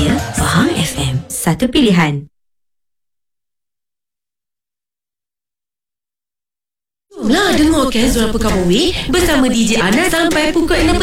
saja Faham FM. Satu pilihan. Jomlah dengar Casual Pekan Muzik bersama DJ Anas sampai pukul 6